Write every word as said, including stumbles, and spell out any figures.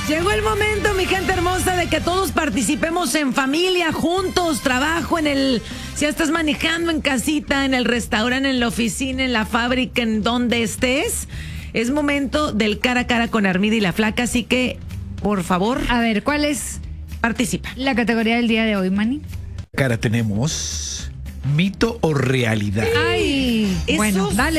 Llegó el momento, mi gente hermosa, de que todos participemos en familia, juntos, trabajo, en el... Si ya estás manejando en casita, en el restaurante, en la oficina, en la fábrica, en donde estés. Es momento del cara a cara con Armida y la Flaca, así que, por favor... A ver, ¿cuál es participa la categoría del día de hoy, Manny? Cara tenemos mito o realidad. Ay, Esos... bueno, dale.